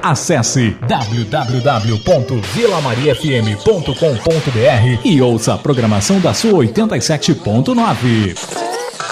Acesse www.vilamariafm.com.br e ouça a programação da sua 87.9.